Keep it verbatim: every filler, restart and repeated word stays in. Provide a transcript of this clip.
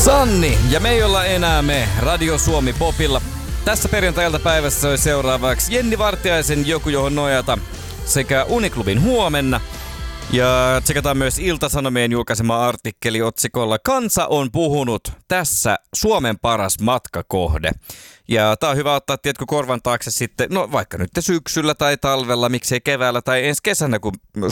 Sanni ja me ei olla enää me Radio Suomi Popilla. Tässä perjantai-iltapäivässä on seuraavaksi Jenni Vartiaisen Joku johon nojata sekä Uniklubin Huomenna. Ja tsekataan myös Ilta-Sanomien julkaisema artikkeli otsikolla Kansa on puhunut, tässä Suomen paras matkakohde. Ja tää on hyvä ottaa, tiedätkö, korvan taakse sitten, no vaikka nyt syksyllä tai talvella, miksei keväällä tai ensi kesänä, kun